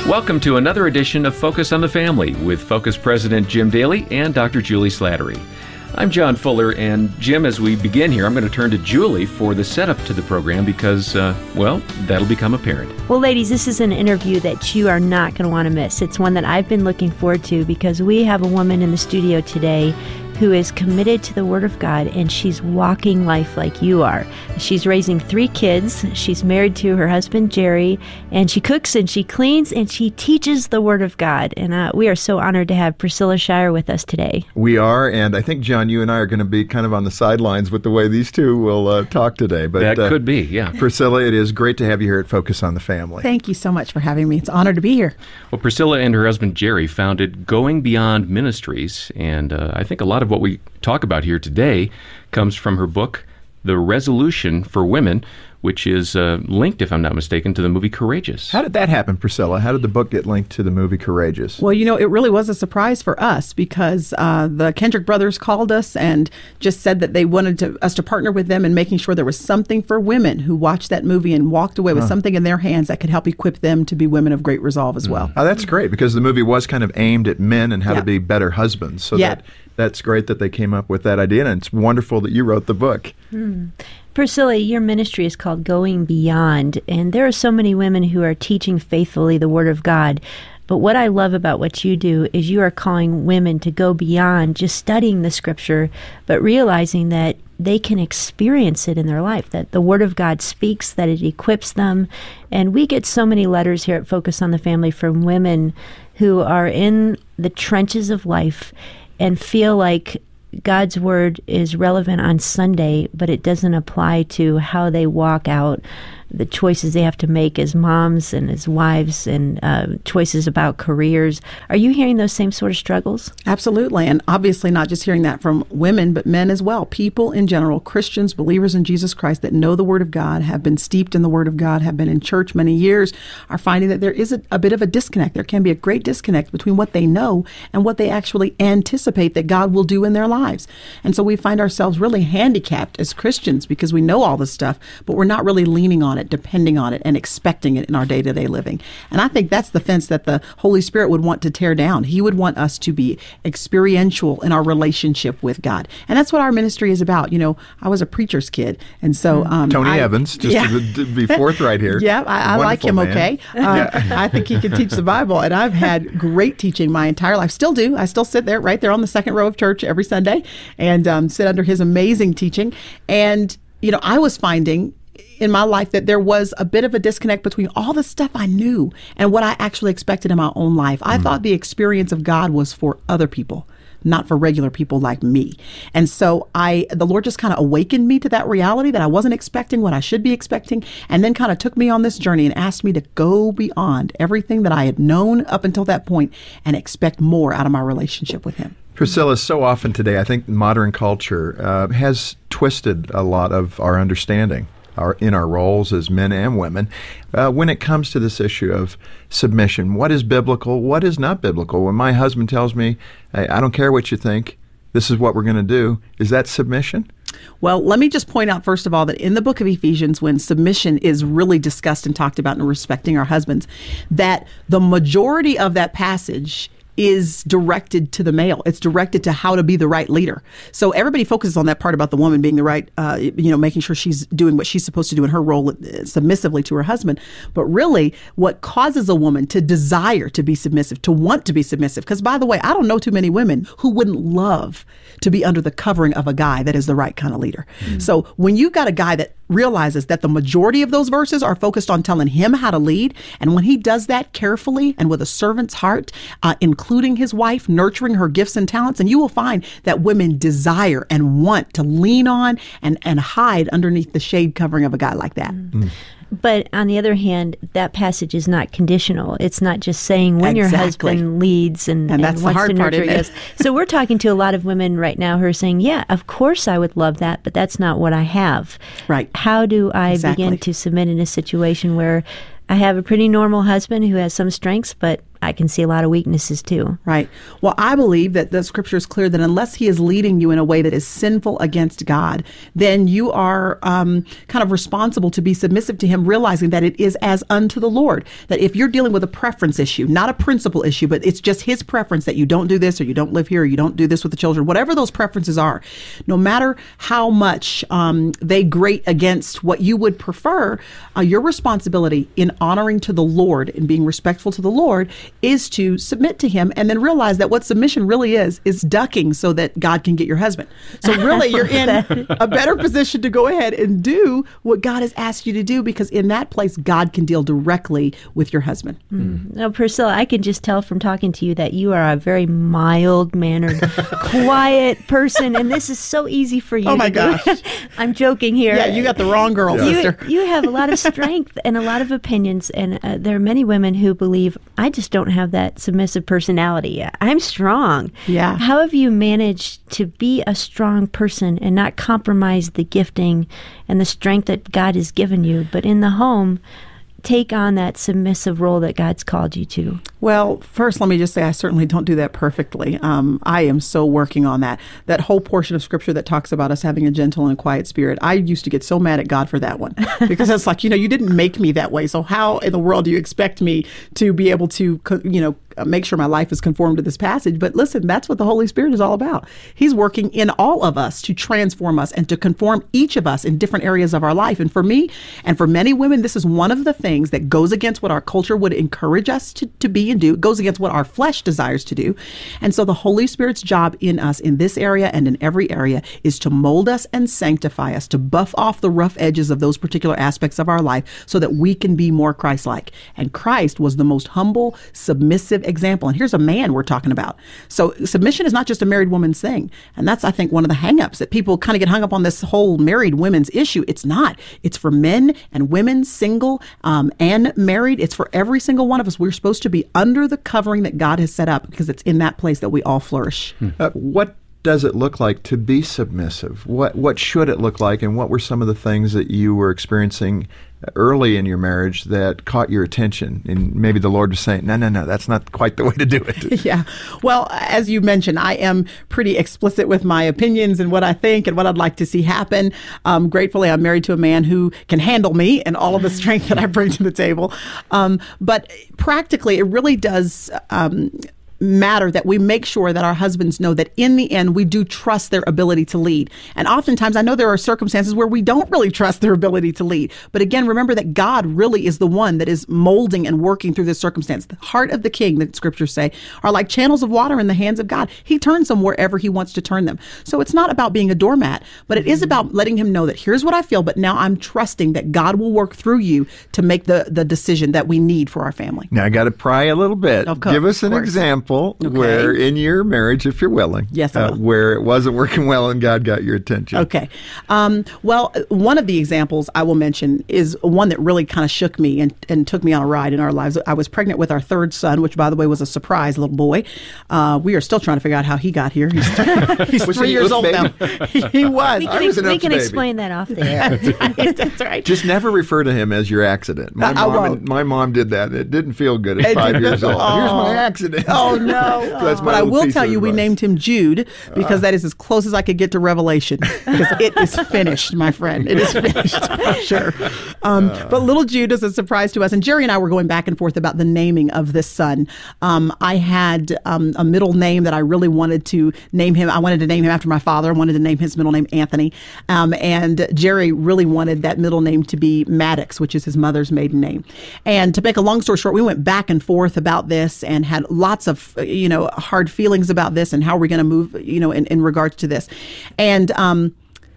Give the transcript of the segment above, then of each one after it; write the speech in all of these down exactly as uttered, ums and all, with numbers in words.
Welcome to another edition of Focus on the Family with Focus President Jim Daly and Doctor Julie Slattery. I'm John Fuller, and Jim, as we begin here, I'm going to turn to Julie for the setup to the program because, uh, well, that'll become apparent. Well, ladies, this is an interview that you are not going to want to miss. It's one that I've been looking forward to because we have a woman in the studio today who is committed to the Word of God, and she's walking life like you are. She's raising three kids. She's married to her husband, Jerry, and she cooks and she cleans and she teaches the Word of God. And uh, we are so honored to have Priscilla Shirer with us today. We are, and I think, John, you and I are going to be kind of on the sidelines with the way these two will uh, talk today. But that uh, could be, yeah. Priscilla, it is great to have you here at Focus on the Family. Thank you so much for having me. It's an honor to be here. Well, Priscilla and her husband, Jerry, founded Going Beyond Ministries, and uh, I think a lot of what we talk about here today comes from her book, The Resolution for Women, which is uh, linked, if I'm not mistaken, to the movie Courageous. How did that happen, Priscilla? How did the book get linked to the movie Courageous? Well, you know, it really was a surprise for us because uh, the Kendrick brothers called us and just said that they wanted to, us to partner with them in making sure there was something for women who watched that movie and walked away with huh. something in their hands that could help equip them to be women of great resolve as well. Oh, that's great, because the movie was kind of aimed at men and how yeah. to be better husbands. So yeah. that that's great that they came up with that idea, and it's wonderful that you wrote the book. Hmm. Priscilla, your ministry is called Going Beyond, and there are so many women who are teaching faithfully the Word of God. But what I love about what you do is you are calling women to go beyond just studying the Scripture, but realizing that they can experience it in their life, that the Word of God speaks, that it equips them. And we get so many letters here at Focus on the Family from women who are in the trenches of life and feel like God's Word is relevant on Sunday, but it doesn't apply to how they walk out the choices they have to make as moms and as wives, and uh, choices about careers. Are you hearing those same sort of struggles? Absolutely. And obviously not just hearing that from women, but men as well. People in general, Christians, believers in Jesus Christ that know the Word of God, have been steeped in the Word of God, have been in church many years, are finding that there is a, a bit of a disconnect. There can be a great disconnect between what they know and what they actually anticipate that God will do in their lives. And so we find ourselves really handicapped as Christians because we know all this stuff, but we're not really leaning on it, depending on it, and expecting it in our day-to-day living. And I think that's the fence that the Holy Spirit would want to tear down. He would want us to be experiential in our relationship with God. And that's what our ministry is about. You know, I was a preacher's kid. And so... Um, Tony I, Evans, just yeah. to, to be forthright here. Yeah, I, I like him, man. okay. Uh, I think he can teach the Bible. And I've had great teaching my entire life. Still do. I still sit there right there on the second row of church every Sunday and um, sit under his amazing teaching. And, you know, I was finding in my life that there was a bit of a disconnect between all the stuff I knew and what I actually expected in my own life. I mm. thought the experience of God was for other people, not for regular people like me. And so I, the Lord just kind of awakened me to that reality that I wasn't expecting what I should be expecting, and then kind of took me on this journey and asked me to go beyond everything that I had known up until that point and expect more out of my relationship with Him. Priscilla, so often today, I think modern culture uh, has twisted a lot of our understanding Our, in our roles as men and women, uh, when it comes to this issue of submission. What is biblical? What is not biblical? When my husband tells me, hey, I don't care what you think, this is what we're going to do, is that submission? Well, let me just point out, first of all, that in the book of Ephesians, when submission is really discussed and talked about in respecting our husbands, that the majority of that passage is directed to the male. It's directed to how to be the right leader. So everybody focuses on that part about the woman being the right, uh, you know, making sure she's doing what she's supposed to do in her role submissively to her husband. But really, what causes a woman to desire to be submissive, to want to be submissive, because by the way, I don't know too many women who wouldn't love to be under the covering of a guy that is the right kind of leader. Mm-hmm. So when you've got a guy that realizes that the majority of those verses are focused on telling him how to lead, and when he does that carefully and with a servant's heart, uh, including his wife, nurturing her gifts and talents, and you will find that women desire and want to lean on and, and hide underneath the shade covering of a guy like that. Mm-hmm. But on the other hand, that passage is not conditional. It's not just saying when exactly. your husband leads and, and, and that's wants the hard to part, nurture isn't gifts. So we're talking to a lot of women right now who are saying, yeah, of course I would love that, but that's not what I have. Right. How do I exactly. begin to submit in a situation where I have a pretty normal husband who has some strengths, but I can see a lot of weaknesses too. Right. Well, I believe that the scripture is clear that unless he is leading you in a way that is sinful against God, then you are um, kind of responsible to be submissive to him, realizing that it is as unto the Lord. That if you're dealing with a preference issue, not a principle issue, but it's just his preference that you don't do this or you don't live here or you don't do this with the children, whatever those preferences are, no matter how much um, they grate against what you would prefer, uh, your responsibility in honoring to the Lord and being respectful to the Lord is to submit to him, and then realize that what submission really is, is ducking so that God can get your husband. So really you're in a better position to go ahead and do what God has asked you to do, because in that place, God can deal directly with your husband. Mm. Now, Priscilla, I can just tell from talking to you that you are a very mild-mannered, quiet person, and this is so easy for you. Oh my to do. gosh. I'm joking here. Yeah, you got the wrong girl, You, sister. you have a lot of strength and a lot of opinions, and uh, there are many women who believe, I just don't have that submissive personality. I'm strong. Yeah. How have you managed to be a strong person and not compromise the gifting and the strength that God has given you, but in the home, take on that submissive role that God's called you to? Well, first, let me just say I certainly don't do that perfectly. Um, I am so working on that. That whole portion of Scripture that talks about us having a gentle and a quiet spirit, I used to get so mad at God for that one. Because it's like, you know, you didn't make me that way. So how in the world do you expect me to be able to, you know, make sure my life is conformed to this passage? But listen, that's what the Holy Spirit is all about. He's working in all of us to transform us and to conform each of us in different areas of our life. And for me, and for many women, this is one of the things that goes against what our culture would encourage us to, to be and do. It goes against what our flesh desires to do. And so the Holy Spirit's job in us in this area and in every area is to mold us and sanctify us, to buff off the rough edges of those particular aspects of our life so that we can be more Christ-like. And Christ was the most humble, submissive example. And here's a man we're talking about. So submission is not just a married woman's thing. And that's, I think, one of the hangups that people kind of get hung up on, this whole married women's issue. It's not. It's for men and women, single um, and married. It's for every single one of us. We're supposed to be under the covering that God has set up, because it's in that place that we all flourish. Hmm. Uh, what does it look like to be submissive? What what should it look like, and what were some of the things that you were experiencing early in your marriage that caught your attention, and maybe the Lord was saying, no, no, no, that's not quite the way to do it? Yeah. Well, as you mentioned, I am pretty explicit with my opinions and what I think and what I'd like to see happen. Um, gratefully, I'm married to a man who can handle me and all of the strength that I bring to the table. Um, but practically, it really does um, matter that we make sure that our husbands know that in the end, we do trust their ability to lead. And oftentimes, I know there are circumstances where we don't really trust their ability to lead. But again, remember that God really is the one that is molding and working through this circumstance. The heart of the king, that scriptures say, are like channels of water in the hands of God. He turns them wherever he wants to turn them. So it's not about being a doormat, but it is about letting him know that here's what I feel, but now I'm trusting that God will work through you to make the, the decision that we need for our family. Now, I got to pry a little bit. Of course, Give us an of course. example Okay. where in your marriage, if you're willing, Yes, I uh, will. where it wasn't working well and God got your attention. Okay. Um, well, one of the examples I will mention is one that really kind of shook me and, and took me on a ride in our lives. I was pregnant with our third son, which, by the way, was a surprise little boy. Uh, we are still trying to figure out how he got here. He's, he's Was three he years an old oops now. he, he was. We I can, was an we oops can baby. explain that off the air. That's right. That's right. Just never refer to him as your accident. My, I mom, won't. and, my mom did that. It didn't feel good at It five didn't years feel- old. Here's Oh. my accident. Oh, no. So that's my But I little will piece tell of you, we advice. named him Jude because that is as close as I could get to Revelation. Because it is finished, my friend. It is finished, for sure. Um, but little Jude is a surprise to us. And Jerry and I were going back and forth about the naming of this son. Um, I had um, a middle name that I really wanted to name him. I wanted to name him after my father. I wanted to name his middle name Anthony. Um, and Jerry really wanted that middle name to be Maddox, which is his mother's maiden name. And to make a long story short, we went back and forth about this and had lots of, you know, hard feelings about this and how we're going to move, you know, in, in regards to this. And um,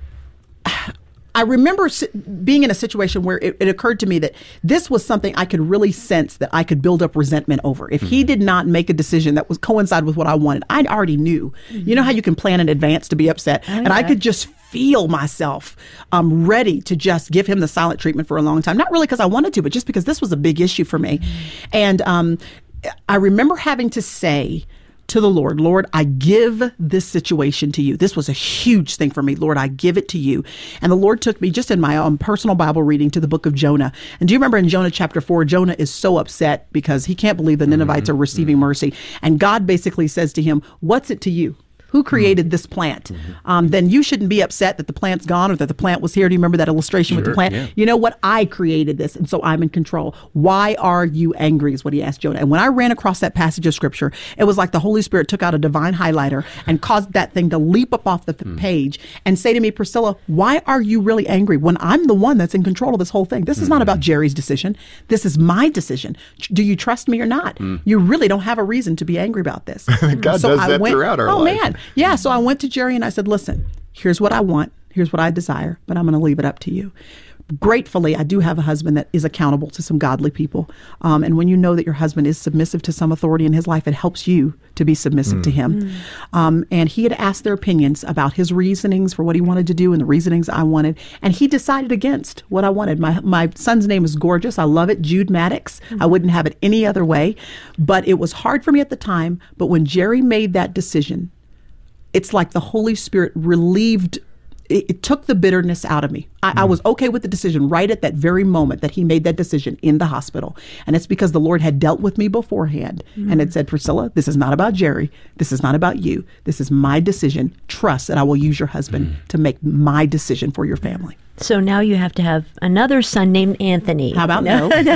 I remember being in a situation where it, it occurred to me that this was something I could really sense that I could build up resentment over. If he did not make a decision that was coincide with what I wanted, I already knew. Mm-hmm. You know how you can plan in advance to be upset? Oh, and yeah. I could just feel myself um, ready to just give him the silent treatment for a long time. Not really because I wanted to, but just because this was a big issue for me. Mm-hmm. And um, I remember having to say to the Lord, Lord, I give this situation to you. This was a huge thing for me. Lord, I give it to you. And the Lord took me just in my own personal Bible reading to the book of Jonah. And do you remember in Jonah chapter four, Jonah is so upset because he can't believe the Ninevites mm-hmm. are receiving mm-hmm. mercy. And God basically says to him, what's it to you? Who created this plant? Mm-hmm. Um, then you shouldn't be upset that the plant's gone or that the plant was here. Do you remember that illustration sure, with the plant? Yeah. You know what? I created this, and so I'm in control. Why are you angry is what he asked Jonah. And when I ran across that passage of scripture, it was like the Holy Spirit took out a divine highlighter and caused that thing to leap up off the mm. page and say to me, Priscilla, why are you really angry when I'm the one that's in control of this whole thing? This is mm. not about Jerry's decision. This is my decision. Do you trust me or not? Mm. You really don't have a reason to be angry about this. God so does I that went, throughout our oh, life. man. Yeah, so I went to Jerry and I said, listen, here's what I want. Here's what I desire, but I'm going to leave it up to you. Gratefully, I do have a husband that is accountable to some godly people. Um, and when you know that your husband is submissive to some authority in his life, it helps you to be submissive mm. to him. Mm. Um, and he had asked their opinions about his reasonings for what he wanted to do and the reasonings I wanted. And he decided against what I wanted. My my son's name is gorgeous. I love it. Jude Maddox. Mm. I wouldn't have it any other way. But it was hard for me at the time. But when Jerry made that decision, it's like the Holy Spirit relieved, it, it took the bitterness out of me. I, mm. I was okay with the decision right at that very moment that he made that decision in the hospital. And it's because the Lord had dealt with me beforehand mm. and had said, Priscilla, this is not about Jerry. This is not about you. This is my decision. Trust that I will use your husband mm. to make my decision for your family. So now you have to have another son named Anthony. How about no? no.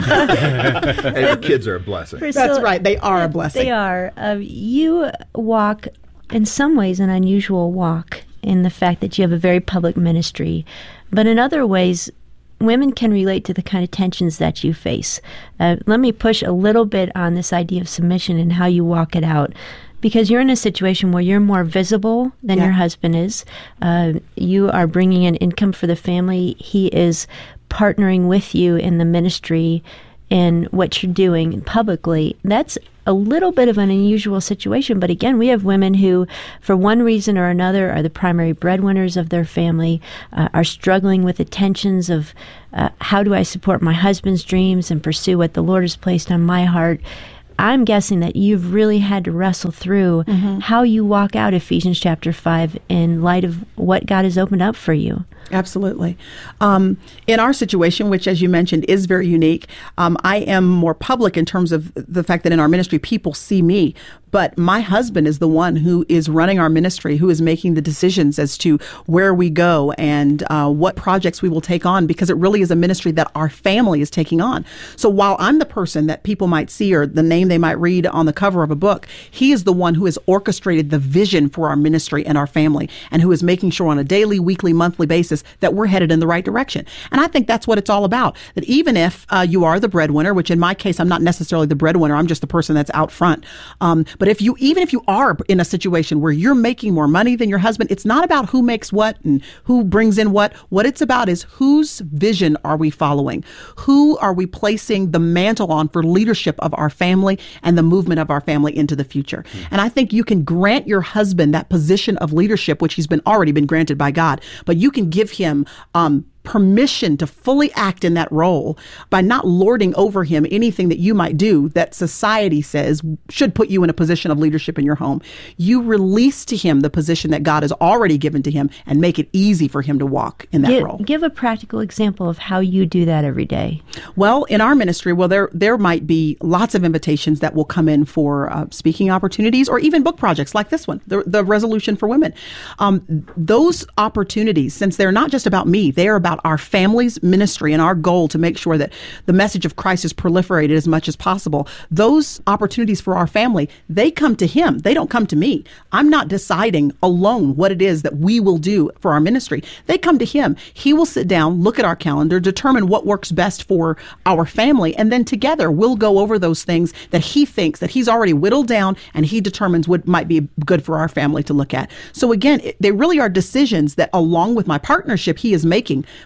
And your kids are a blessing. Priscilla, that's right. They are a blessing. They are. Uh, you walk, in some ways, an unusual walk in the fact that you have a very public ministry. But in other ways, women can relate to the kind of tensions that you face. Uh, let me push a little bit on this idea of submission and how you walk it out. Because you're in a situation where you're more visible than yeah. your husband is. Uh, you are bringing in income for the family. He is partnering with you in the ministry in what you're doing publicly. That's a little bit of an unusual situation. But again, we have women who, for one reason or another, are the primary breadwinners of their family, uh, are struggling with the tensions of uh, how do I support my husband's dreams and pursue what the Lord has placed on my heart. I'm guessing that you've really had to wrestle through mm-hmm. how you walk out Ephesians chapter five in light of what God has opened up for you. Absolutely. Um, in our situation, which, as you mentioned, is very unique, um, I am more public in terms of the fact that in our ministry, people see me. But my husband is the one who is running our ministry, who is making the decisions as to where we go and uh, what projects we will take on, because it really is a ministry that our family is taking on. So while I'm the person that people might see or the name they might read on the cover of a book, he is the one who has orchestrated the vision for our ministry and our family, and who is making sure on a daily, weekly, monthly basis that we're headed in the right direction. And I think that's what it's all about, that even if uh, you are the breadwinner, which in my case, I'm not necessarily the breadwinner, I'm just the person that's out front. Um, but if you, even if you are in a situation where you're making more money than your husband, it's not about who makes what and who brings in what. What it's about is whose vision are we following? Who are we placing the mantle on for leadership of our family and the movement of our family into the future? Mm-hmm. And I think you can grant your husband that position of leadership, which he's been already been granted by God, but you can give him um, permission to fully act in that role by not lording over him anything that you might do that society says should put you in a position of leadership in your home. You release to him the position that God has already given to him and make it easy for him to walk in that give, role. Give a practical example of how you do that every day. Well, in our ministry, well, there there might be lots of invitations that will come in for uh, speaking opportunities or even book projects like this one, the, the Resolution for Women. Um, those opportunities, since they're not just about me, they are about our family's ministry and our goal to make sure that the message of Christ is proliferated as much as possible. Those opportunities for our family, they come to him. They don't come to me. I'm not deciding alone what it is that we will do for our ministry. They come to him. He will sit down, look at our calendar, determine what works best for our family, and then together we'll go over those things that he thinks that he's already whittled down and he determines what might be good for our family to look at. So again, it, they really are decisions that, along with my partnership he is making,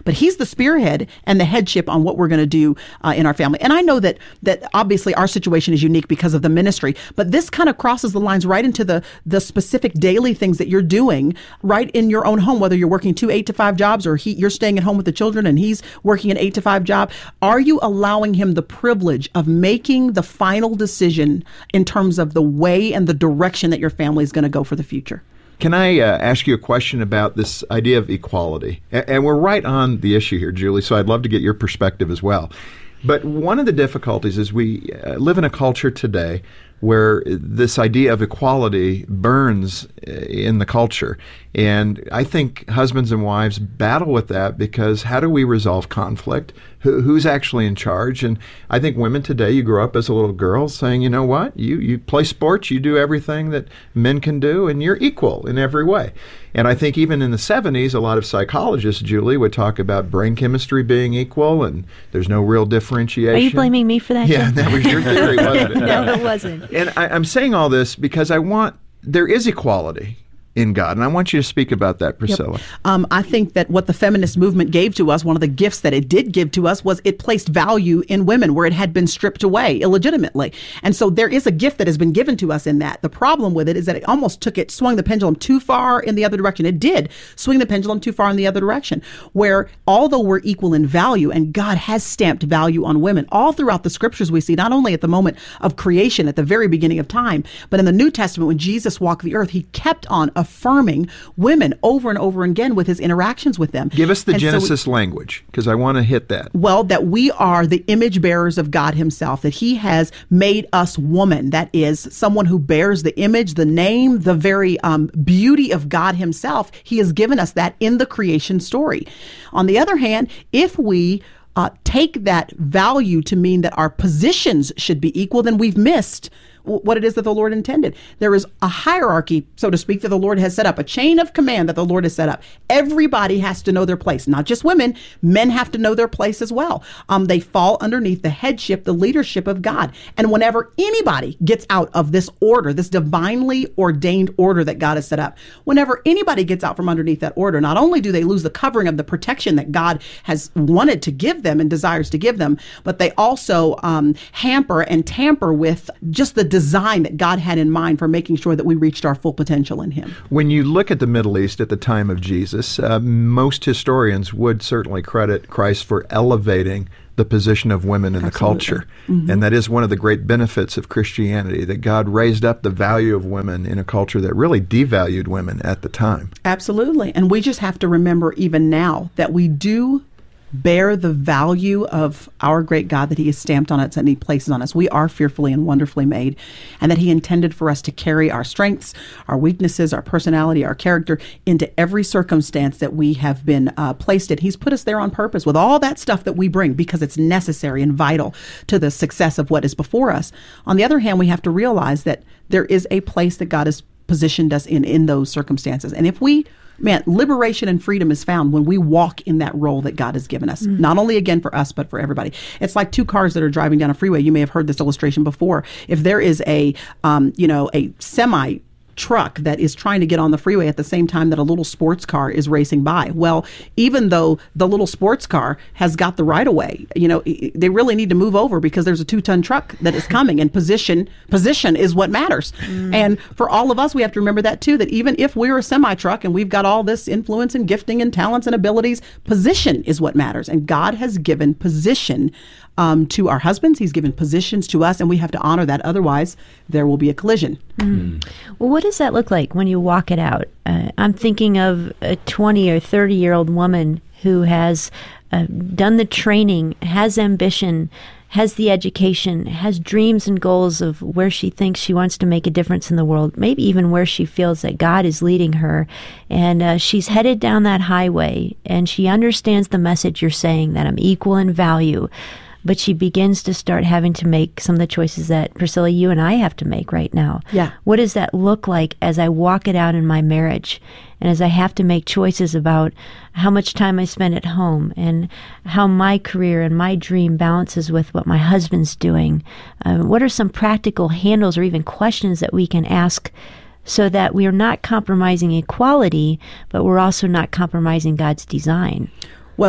but he's the spearhead and the headship on what we're going to do uh, in our family. And I know that that obviously our situation is unique because of the ministry, but this kind of crosses the lines right into the the specific daily things that you're doing right in your own home, whether you're working two eight to five jobs or he, you're staying at home with the children and he's working an eight to five job. Are you allowing him the privilege of making the final decision in terms of the way and the direction that your family is going to go for the future? Can I uh, ask you a question about this idea of equality? A- and we're right on the issue here, Julie, so I'd love to get your perspective as well. But one of the difficulties is we uh, live in a culture today where this idea of equality burns in the culture. And I think husbands and wives battle with that because how do we resolve conflict? Who, who's actually in charge? And I think women today, you grow up as a little girl saying, you know what, you, you play sports, you do everything that men can do, and you're equal in every way. And I think even in the seventies, a lot of psychologists, Julie, would talk about brain chemistry being equal and there's no real differentiation. Are you blaming me for that, Yeah, Jim? that was your theory, wasn't it? No, it wasn't. And I, I'm saying all this because I want, there is equality in God. And I want you to speak about that, Priscilla. Yep. Um, I think that what the feminist movement gave to us, one of the gifts that it did give to us, was it placed value in women where it had been stripped away illegitimately. And so there is a gift that has been given to us in that. The problem with it is that it almost took it, swung the pendulum too far in the other direction. It did swing the pendulum too far in the other direction, where although we're equal in value, and God has stamped value on women all throughout the scriptures, we see not only at the moment of creation, at the very beginning of time, but in the New Testament, when Jesus walked the earth, he kept on affirming women over and over again with his interactions with them. Give us the And so we- Genesis language, because I want to hit that. Well, that we are the image bearers of God himself, that he has made us woman. That is someone who bears the image, the name, the very um, beauty of God himself. He has given us that in the creation story. On the other hand, if we uh, take that value to mean that our positions should be equal, then we've missed what it is that the Lord intended. There is a hierarchy, so to speak, that the Lord has set up, a chain of command that the Lord has set up. Everybody has to know their place, not just women. Men have to know their place as well. Um, they fall underneath the headship, the leadership of God. And whenever anybody gets out of this order, this divinely ordained order that God has set up, whenever anybody gets out from underneath that order, not only do they lose the covering of the protection that God has wanted to give them and desires to give them, but they also um, hamper and tamper with just the design that God had in mind for making sure that we reached our full potential in him. When you look at the Middle East at the time of Jesus, uh, most historians would certainly credit Christ for elevating the position of women in Absolutely. the culture. Mm-hmm. And that is one of the great benefits of Christianity, that God raised up the value of women in a culture that really devalued women at the time. Absolutely. And we just have to remember even now that we do bear the value of our great God that he has stamped on us and he places on us. We are fearfully and wonderfully made, and that he intended for us to carry our strengths, our weaknesses, our personality, our character into every circumstance that we have been uh, placed in. He's put us there on purpose with all that stuff that we bring because it's necessary and vital to the success of what is before us. On the other hand, we have to realize that there is a place that God has positioned us in in those circumstances. And if we Man, liberation and freedom is found when we walk in that role that God has given us, mm. not only again for us, but for everybody. It's like two cars that are driving down a freeway. You may have heard this illustration before. If there is a, um, you know, a semi truck that is trying to get on the freeway at the same time that a little sports car is racing by. Well, even though the little sports car has got the right of way, you know, they really need to move over because there's a two-ton truck that is coming, and position position is what matters. Mm. And for all of us, we have to remember that too, that even if we're a semi-truck and we've got all this influence and gifting and talents and abilities, position is what matters. And God has given position Um, to our husbands. He's given positions to us, and we have to honor that. Otherwise, there will be a collision. Mm. Well, what does that look like when you walk it out? Uh, I'm thinking of a twenty or thirty year old woman who has uh, done the training, has ambition, has the education, has dreams and goals of where she thinks she wants to make a difference in the world, maybe even where she feels that God is leading her. And uh, she's headed down that highway, and she understands the message you're saying, that I'm equal in value. But she begins to start having to make some of the choices that, Priscilla, you and I have to make right now. Yeah. What does that look like as I walk it out in my marriage, and as I have to make choices about how much time I spend at home and how my career and my dream balances with what my husband's doing? Uh, what are some practical handles or even questions that we can ask so that we are not compromising equality, but we're also not compromising God's design? Well,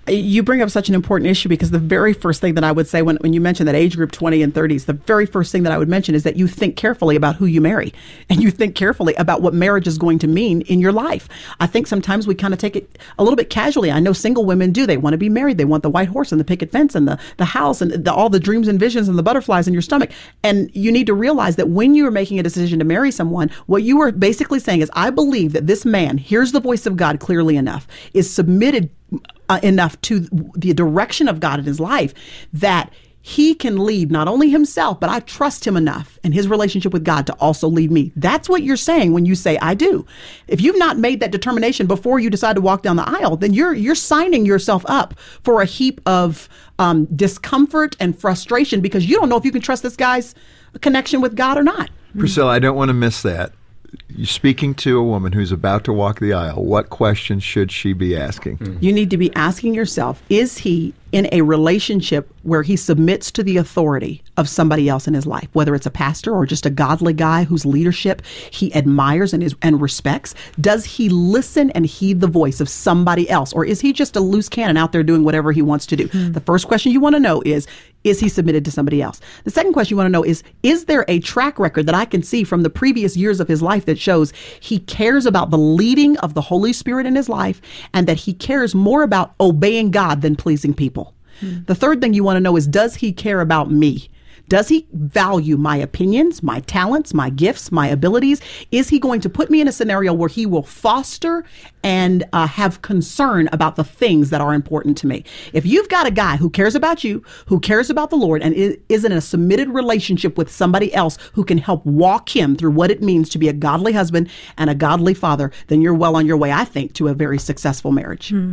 You bring up such an important issue because the very first thing that I would say when, when you mention that age group twenty and thirties, the very first thing that I would mention is that you think carefully about who you marry and you think carefully about what marriage is going to mean in your life. I think sometimes we kind of take it a little bit casually. I know single women do. They want to be married. They want the white horse and the picket fence and the, the house and the, all the dreams and visions and the butterflies in your stomach. And you need to realize that when you are making a decision to marry someone, what you are basically saying is, I believe that this man hears the voice of God clearly enough, is submitted Uh, enough to the direction of God in his life that he can lead not only himself, but I trust him enough in his relationship with God to also lead me. That's what you're saying when you say, I do. If you've not made that determination before you decide to walk down the aisle, then you're you're signing yourself up for a heap of um, discomfort and frustration because you don't know if you can trust this guy's connection with God or not. Priscilla, I don't want to miss that. You're speaking to a woman who's about to walk the aisle. What questions should she be asking? Mm-hmm. You need to be asking yourself, is he in a relationship where he submits to the authority of somebody else in his life, whether it's a pastor or just a godly guy whose leadership he admires and is and respects? Does he listen and heed the voice of somebody else, or is he just a loose cannon out there doing whatever he wants to do? Mm. The first question you want to know is, is he submitted to somebody else? The second question you want to know is, is there a track record that I can see from the previous years of his life that shows he cares about the leading of the Holy Spirit in his life and that he cares more about obeying God than pleasing people? Hmm. The third thing you want to know is, does he care about me? Does he value my opinions, my talents, my gifts, my abilities? Is he going to put me in a scenario where he will foster and uh, have concern about the things that are important to me? If you've got a guy who cares about you, who cares about the Lord, and is, is in a submitted relationship with somebody else who can help walk him through what it means to be a godly husband and a godly father, then you're well on your way, I think, to a very successful marriage. Hmm.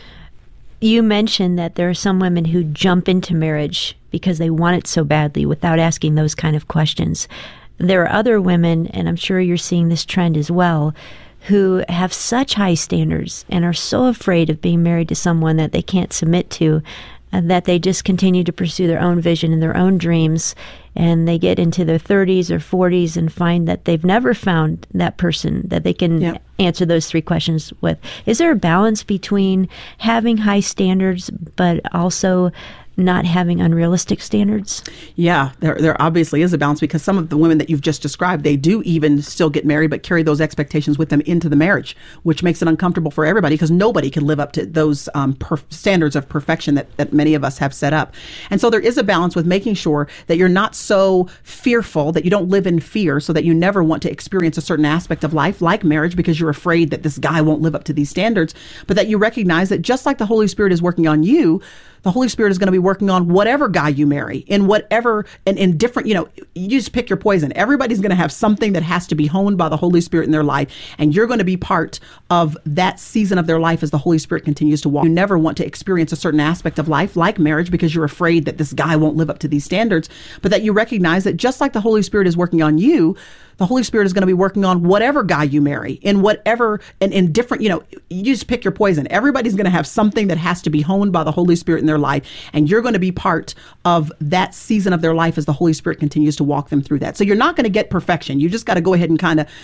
You mentioned that there are some women who jump into marriage because they want it so badly without asking those kind of questions. There are other women, and I'm sure you're seeing this trend as well, who have such high standards and are so afraid of being married to someone that they can't submit to, uh, that they just continue to pursue their own vision and their own dreams. And they get into their thirties or forties and find that they've never found that person that they can Yep. answer those three questions with. Is there a balance between having high standards but also not having unrealistic standards? Yeah, there there obviously is a balance, because some of the women that you've just described, they do even still get married but carry those expectations with them into the marriage, which makes it uncomfortable for everybody because nobody can live up to those um, perf- standards of perfection that, that many of us have set up. And so there is a balance with making sure that you're not so fearful, that you don't live in fear, so that you never want to experience a certain aspect of life like marriage because you're afraid that this guy won't live up to these standards, but that you recognize that just like the Holy Spirit is working on you, the Holy Spirit is going to be working on whatever guy you marry in whatever, and in different, you know, you just pick your poison. Everybody's going to have something that has to be honed by the Holy Spirit in their life. And you're going to be part of that season of their life as the Holy Spirit continues to walk. You never want to experience a certain aspect of life like marriage because you're afraid that this guy won't live up to these standards, but that you recognize that just like the Holy Spirit is working on you, the Holy Spirit is going to be working on whatever guy you marry in whatever, and in different, you know, you just pick your poison. Everybody's going to have something that has to be honed by the Holy Spirit in their life. And you're going to be part of that season of their life as the Holy Spirit continues to walk them through that. So you're not going to get perfection. You just got to go ahead and kind of